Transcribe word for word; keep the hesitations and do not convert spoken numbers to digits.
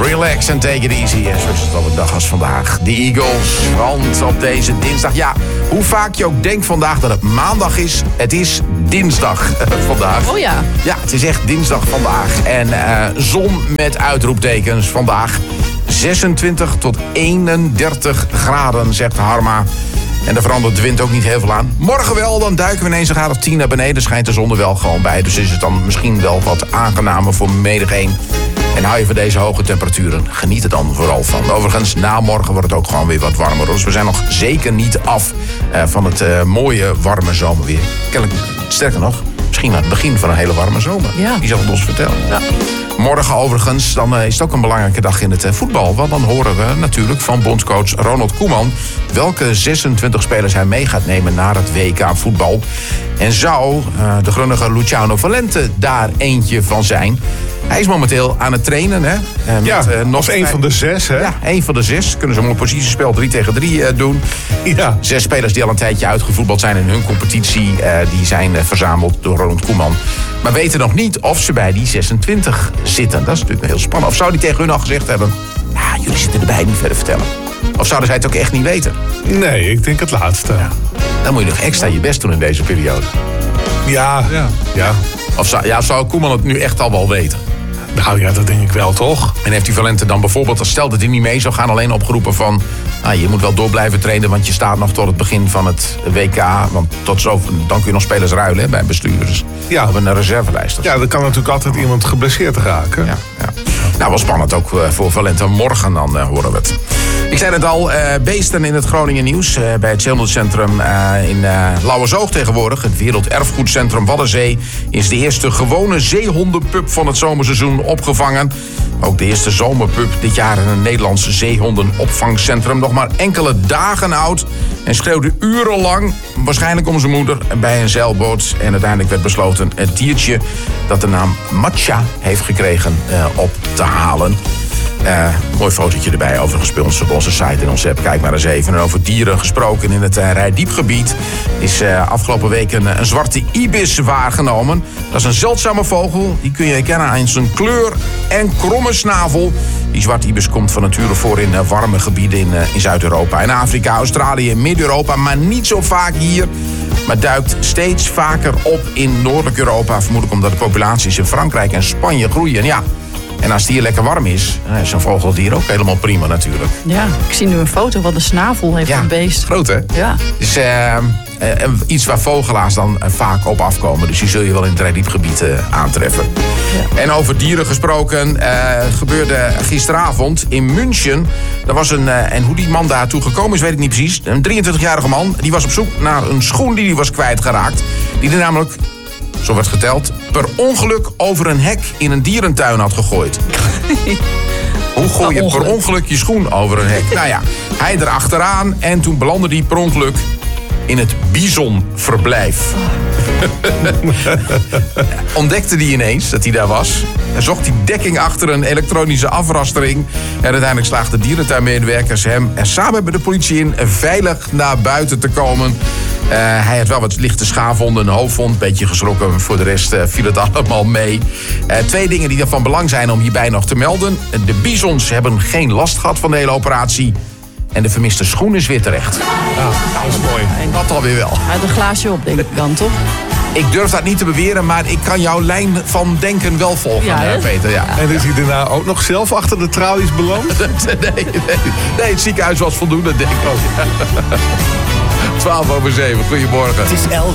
Relax and take it easy. En zo is het op een dag als vandaag. De Eagles, want op deze dinsdag... Ja, hoe vaak je ook denkt vandaag dat het maandag is... het is dinsdag vandaag. Oh ja. Ja, het is echt dinsdag vandaag. En uh, zon met uitroeptekens vandaag. zesentwintig tot eenendertig graden, zegt Harma. En daar verandert de wind ook niet heel veel aan. Morgen wel, dan duiken we ineens een graad of tien naar beneden. Schijnt de zon er wel gewoon bij. Dus is het dan misschien wel wat aangenamer voor menigeen. En hou je van deze hoge temperaturen, geniet er dan vooral van. Overigens, na morgen wordt het ook gewoon weer wat warmer. Dus we zijn nog zeker niet af uh, van het uh, mooie, warme zomerweer. Kennelijk, sterker nog, misschien aan het begin van een hele warme zomer. Ja. Die zal het ons vertellen. Ja. Morgen overigens, dan uh, is het ook een belangrijke dag in het uh, voetbal. Want dan horen we natuurlijk van bondscoach Ronald Koeman... welke zesentwintig spelers hij mee gaat nemen naar het W K voetbal. En zou uh, de grunnige Luciano Valente daar eentje van zijn... Hij is momenteel aan het trainen, hè? Uh, met, ja, uh, nog als een van de zes, hè? Ja, één van de zes. Kunnen ze een mooi positiespel drie tegen drie uh, doen. Ja. Zes spelers die al een tijdje uitgevoetbald zijn in hun competitie... Uh, die zijn uh, verzameld door Ronald Koeman. Maar weten nog niet of ze bij die zesentwintig zitten. Dat is natuurlijk heel spannend. Of zou die tegen hun al gezegd hebben... Nou, jullie zitten erbij, niet verder vertellen. Of zouden zij het ook echt niet weten? Nee, ik denk het laatste. Ja. Dan moet je nog extra je best doen in deze periode. Ja, ja. ja. Of zou, ja, zou Koeman het nu echt al wel weten? Nou ja, dat denk ik wel, toch? En heeft die Valente dan bijvoorbeeld, stel dat hij niet mee zou gaan... alleen opgeroepen van, nou, je moet wel door blijven trainen... want je staat nog tot het begin van het W K. Want tot zo, dan kun je nog spelers ruilen hè, bij bestuurders. Ja. Op een reservelijst. Ja, er kan natuurlijk altijd iemand geblesseerd raken. Ja, ja. Nou, wel spannend ook voor Valente. Morgen dan uh, horen we het. Ik zei het al, uh, beesten in het Groningen nieuws. Uh, bij het Zeemandencentrum uh, in uh, Lauwersoog tegenwoordig. Het Werelderfgoedcentrum Waddenzee is de eerste gewone zeehondenpup van het zomerseizoen opgevangen. Ook de eerste zomerpup dit jaar in een Nederlands zeehondenopvangcentrum. Nog maar enkele dagen oud en schreeuwde urenlang, waarschijnlijk om zijn moeder, bij een zeilboot. En uiteindelijk werd besloten het diertje dat de naam Matcha heeft gekregen uh, op te halen. Uh, mooi fotootje erbij, overigens bij onze, onze site en onze app. Kijk maar eens even. En over dieren gesproken in het uh, Rijdiepgebied... is uh, afgelopen week een, een zwarte ibis waargenomen. Dat is een zeldzame vogel. Die kun je herkennen aan zijn kleur en kromme snavel. Die zwarte ibis komt van nature voor in uh, warme gebieden in, uh, in Zuid-Europa. In Afrika, Australië, Midden-Europa, maar niet zo vaak hier... maar duikt steeds vaker op in Noordelijk Europa. Vermoedelijk omdat de populaties in Frankrijk en Spanje groeien. Ja. En als het hier lekker warm is, dan is een vogeldier ook helemaal prima natuurlijk. Ja, ik zie nu een foto wat een snavel heeft ja, een beest. Groot hè? Ja. Dus uh, uh, iets waar vogelaars dan uh, vaak op afkomen. Dus die zul je wel in het Rijdiepgebied uh, aantreffen. Ja. En over dieren gesproken, uh, gebeurde gisteravond in München. Er was een, uh, en hoe die man daartoe gekomen is, weet ik niet precies. Een drieëntwintigjarige man, die was op zoek naar een schoen die hij was kwijtgeraakt. Die er namelijk... zo werd geteld, per ongeluk over een hek in een dierentuin had gegooid. Hoe gooi je per ongeluk je schoen over een hek? Nou ja, hij erachteraan en toen belandde hij per ongeluk in het bisonverblijf. Ontdekte hij ineens dat hij daar was. En zocht hij dekking achter een elektronische afrastering. En uiteindelijk slaagden dierentuinmedewerkers hem er samen met de politie in veilig naar buiten te komen. Uh, hij had wel wat lichte schaafwonden, een hoofdwond, een beetje geschrokken. Voor de rest uh, viel het allemaal mee. Uh, twee dingen die er van belang zijn om hierbij nog te melden. De bisons hebben geen last gehad van de hele operatie. En de vermiste schoen is weer terecht. Ja, dat is mooi. En dat alweer wel. Hij had een glaasje op, denk ik dan, toch? Ik durf dat niet te beweren, maar ik kan jouw lijn van denken wel volgen, ja, hè, Peter. Ja. En is hij daarna ook nog zelf achter de tralies beland? nee, nee, nee, het ziekenhuis was voldoende, denk ik. twaalf over zeven, goedemorgen. Het is elke